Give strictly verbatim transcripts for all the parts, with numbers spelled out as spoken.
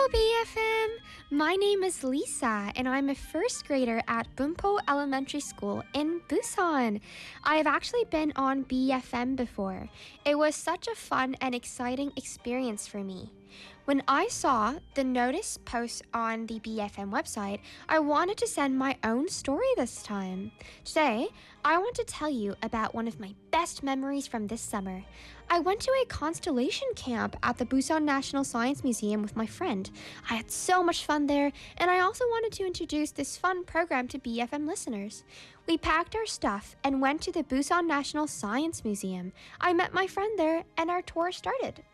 Hello, B F M! My name is Lisa, and I'm a first grader at Bunpo Elementary School in Busan. I have actually been on B F M before. It was such a fun and exciting experience for me. When I saw the notice post on the B F M website, I wanted to send my own story this time. Today, I want to tell you about one of my best memories from this summer. I went to a constellation camp at the Busan National Science Museum with my friend. I had so much fun there, and I also wanted to introduce this fun program to B F M listeners. We packed our stuff and went to the Busan National Science Museum. I met my friend there, and our tour started.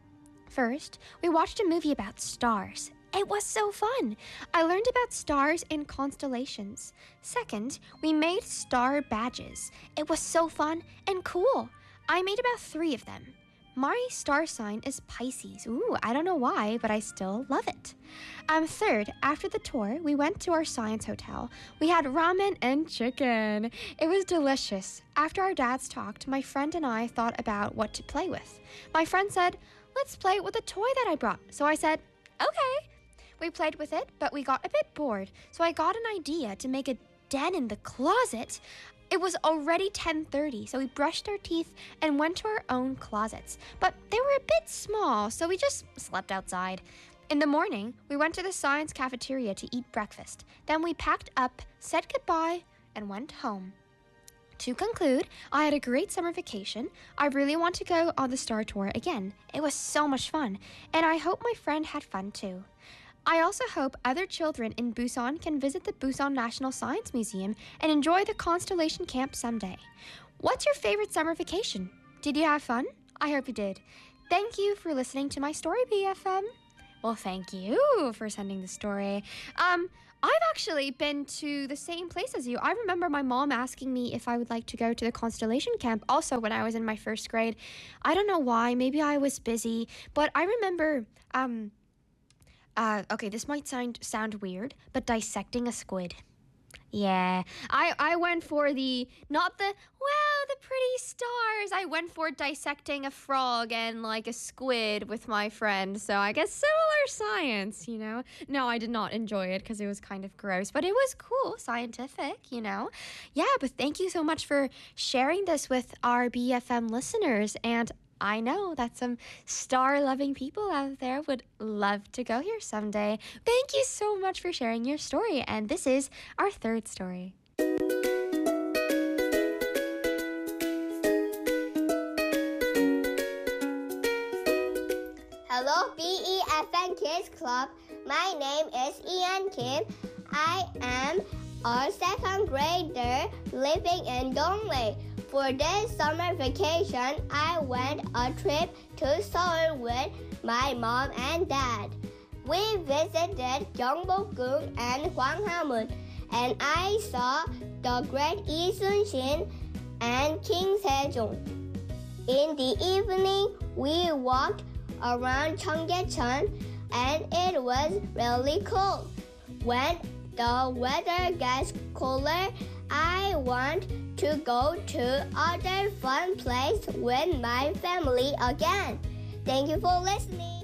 First, we watched a movie about stars. It was so fun! I learned about stars and constellations. Second, we made star badges. It was so fun and cool. I made about three of them. My star sign is Pisces. Ooh, I don't know why, but I still love it. Um, third, after the tour, we went to our science hotel. We had ramen and chicken. It was delicious. After our dads talked, my friend and I thought about what to play with. My friend said, "Let's play with a toy that I brought." So I said, "Okay." We played with it, but we got a bit bored, so I got an idea to make a den in the closet. It was already ten thirty, so we brushed our teeth and went to our own closets. But they were a bit small, so we just slept outside. In the morning, we went to the science cafeteria to eat breakfast. Then we packed up, said goodbye, and went home. To conclude, I had a great summer vacation. I really want to go on the Star Tour again. It was so much fun, and I hope my friend had fun too. I also hope other children in Busan can visit the Busan National Science Museum and enjoy the Constellation Camp someday. What's your favorite summer vacation? Did you have fun? I hope you did. Thank you for listening to my story, B F M. Well, thank you for sending the story. Um, I've actually been to the same place as you. I remember my mom asking me if I would like to go to the Constellation Camp also when I was in my first grade. I don't know why. Maybe I was busy. But I remember, um, uh, okay, this might sound sound weird, but dissecting a squid. Yeah, I, I went for the, not the, wow, the pretty stars. I went for dissecting a frog and like a squid with my friend. So I guess similar science, you know. No, I did not enjoy it because it was kind of gross, but it was cool, scientific, you know. Yeah, but thank you so much for sharing this with our B F M listeners. And I know that some star-loving people out there would love to go here someday. Thank you so much for sharing your story, and this is our third story. Hello, B E F M Kids Club. My name is Ian Kim. I am a second grader living in Donghae. For this summer vacation, I went a trip to Seoul with my mom and dad. We visited Gyeongbokgung and Hwanghamun, and I saw the Great Isun-shin and King Sejong. In the evening, we walked around Cheonggyecheon, and it was really cold. When the weather gets cooler, I want to go to other fun place with my family again. Thank you for listening.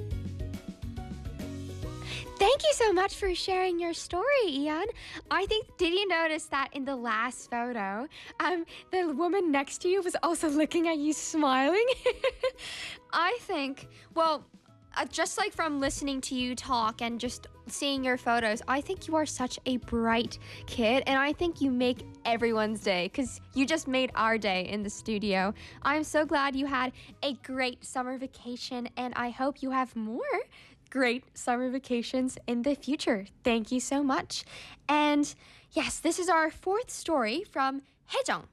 Thank you so much for sharing your story, Ian. I think, did you notice that in the last photo, um, the woman next to you was also looking at you smiling? I think, well, uh, just like from listening to you talk and just seeing your photos, I think you are such a bright kid, and I think you make everyone's day because you just made our day in the studio. I'm so glad you had a great summer vacation, and I hope you have more great summer vacations in the future. Thank you so much. And yes, this is our fourth story from Haejong.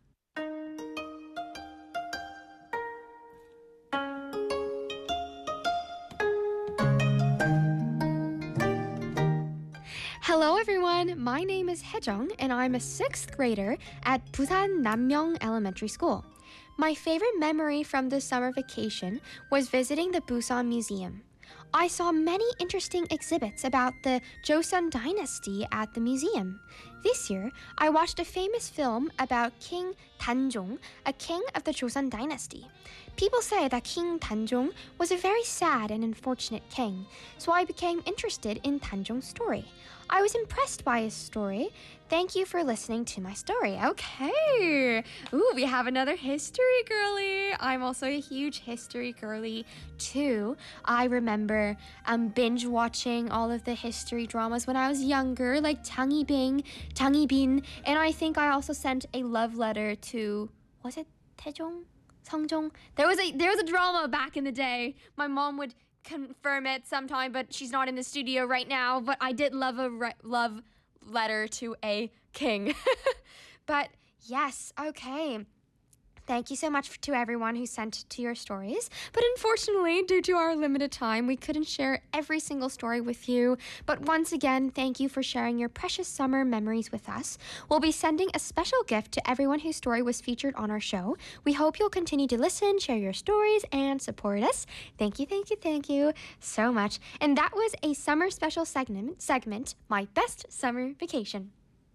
Hello everyone, my name is Haejong and I'm a sixth grader at Busan Namyeong Elementary School. My favorite memory from the summer vacation was visiting the Busan Museum. I saw many interesting exhibits about the Joseon dynasty at the museum. This year, I watched a famous film about King Danjong, a king of the Joseon dynasty. People say that King Danjong was a very sad and unfortunate king, so I became interested in Danjong's story. I was impressed by his story. Thank you for listening to my story. Okay. Ooh, we have another history girly. I'm also a huge history girly too. I remember um, binge watching all of the history dramas when I was younger, like Jang Yi-bing, Jang Yi-bin, and I think I also sent a love letter to, was it Taejong? Seongjong? There was a there was a drama back in the day. My mom would confirm it sometime, but she's not in the studio right now. But I did love a re- love letter to a king. But yes, okay. Thank you so much to everyone who sent to your stories. But unfortunately, due to our limited time, we couldn't share every single story with you. But once again, thank you for sharing your precious summer memories with us. We'll be sending a special gift to everyone whose story was featured on our show. We hope you'll continue to listen, share your stories, and support us. Thank you, thank you, thank you so much. And that was a summer special segment, segment, My Best Summer Vacation.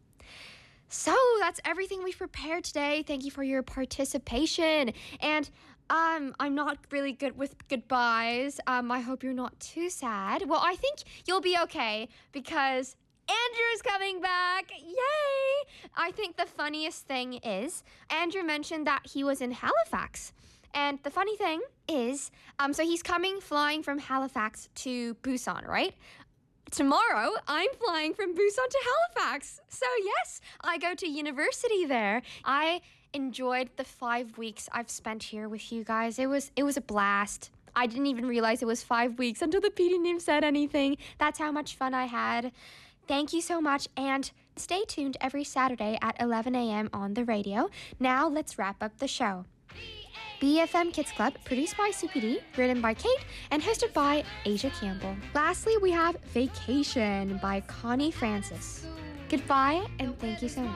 So that's everything we've prepared today. Thank you for your participation. And um, I'm not really good with goodbyes. Um, I hope you're not too sad. Well, I think you'll be okay because Andrew's coming back. Yay! I think the funniest thing is Andrew mentioned that he was in Halifax. And the funny thing is, um, so he's coming flying from Halifax to Busan, right? Tomorrow, I'm flying from Busan to Halifax. So yes, I go to university there. I enjoyed the five weeks I've spent here with you guys. It was it was a blast. I didn't even realize it was five weeks until the P D Nim said anything. That's how much fun I had. Thank you so much, and stay tuned every Saturday at eleven a.m. on the radio. Now let's wrap up the show. B F M Kids Club, produced by Supidi, written by Kate, and hosted by Asia Campbell. Lastly, we have Vacation by Connie Francis. Goodbye, and thank you so much.